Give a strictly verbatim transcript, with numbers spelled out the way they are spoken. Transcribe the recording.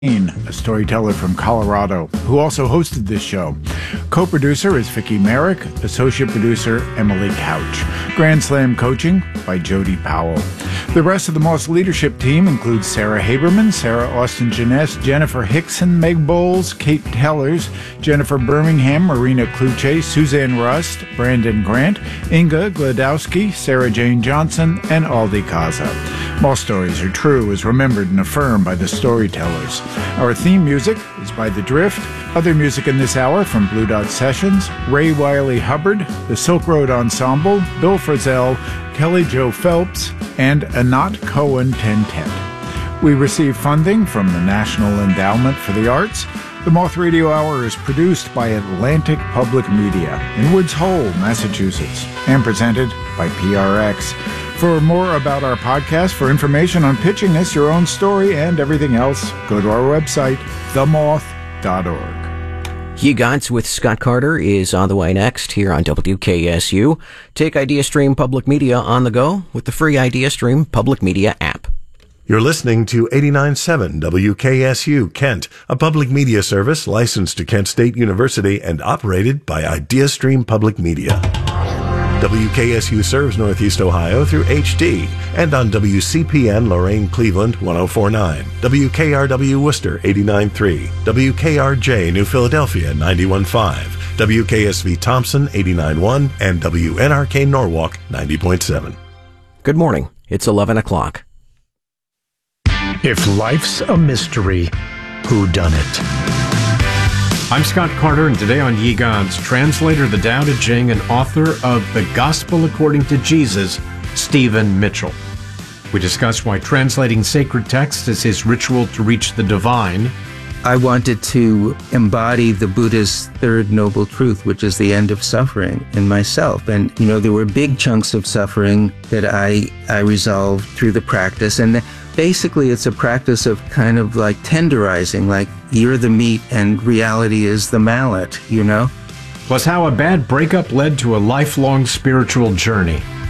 a storyteller from Colorado, who also hosted this show. Co-producer is Vicki Merrick, associate producer Emily Couch. Grand Slam coaching by Jody Powell. The rest of the Moss leadership team includes Sarah Haberman, Sarah Austin-Jeunesse, Jennifer Hickson, Meg Bowles, Kate Tellers, Jennifer Birmingham, Marina Kluche, Suzanne Rust, Brandon Grant, Inga Gladowski, Sarah Jane Johnson, and Aldi Kaza. Moss stories are true, as remembered and affirmed by the storytellers. Our theme music is by The Drift. Other music in this hour from Blue Dot Sessions, Ray Wiley Hubbard, the Silk Road Ensemble, Bill Frisell, Kelly Jo Phelps, and Anat Cohen Tentet. We receive funding from the National Endowment for the Arts. The Moth Radio Hour is produced by Atlantic Public Media in Woods Hole, Massachusetts, and presented by P R X. For more about our podcast, for information on pitching us your own story and everything else, go to our website, the moth dot org. Ye Gods with Scott Carter is on the way next here on W K S U. Take IdeaStream Public Media on the go with the free IdeaStream Public Media app. You're listening to eighty-nine point seven W K S U Kent, a public media service licensed to Kent State University and operated by IdeaStream Public Media. W K S U serves Northeast Ohio through H D and on W C P N Lorain Cleveland one oh four point nine, W K R W Worcester eighty-nine point three, W K R J New Philadelphia ninety-one point five, W K S V Thompson eighty-nine point one, and W N R K Norwalk ninety point seven. Good morning. It's eleven o'clock. If life's a mystery, who done it? I'm Scott Carter, and today on Ye Gods, translator of the Tao Te Ching and author of The Gospel According to Jesus, Stephen Mitchell. We discuss why translating sacred text is his ritual to reach the divine. I wanted to embody the Buddha's third noble truth, which is the end of suffering, in myself. And, you know, there were big chunks of suffering that I, I resolved through the practice. And basically, it's a practice of kind of like tenderizing, like you're the meat and reality is the mallet, you know? Plus how a bad breakup led to a lifelong spiritual journey.